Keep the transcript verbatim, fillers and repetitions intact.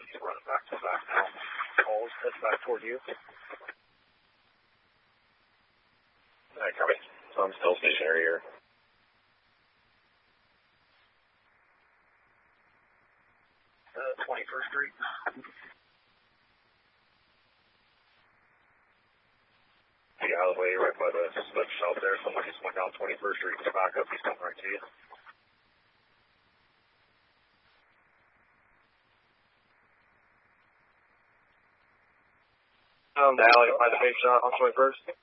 He's running back to back now. Calls, heads back toward you. Alright, copy. So I'm still stationary here. Uh, twenty-first Street. The alleyway right by the slip shelf there. Someone just went down twenty-first Street. Just back up. He's coming right to you. Um, the alley by the big shot on twenty-first.